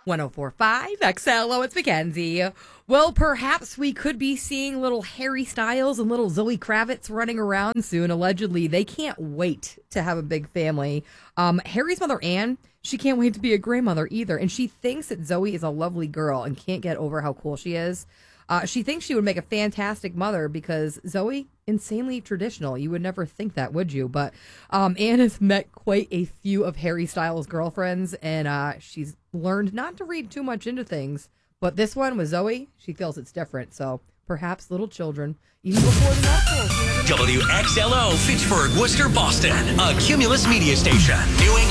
1045 XLO, it's Mackenzie. Well, perhaps we could be seeing little Harry Styles and little Zoe Kravitz running around soon. Allegedly, they can't wait to have a big family. Harry's mother, Anne, she can't wait to be a grandmother either. And she thinks that Zoe is a lovely girl and can't get over how cool she is. She thinks she would make a fantastic mother because Zoe, insanely traditional. You would never think that, would you? But Anne has met quite a few of Harry Styles' girlfriends, and she's learned not to read too much into things. But this one with Zoe, she feels it's different. So perhaps little children, even before the nuptials. WXLO, Fitchburg, Worcester, Boston. A Cumulus media station. New England.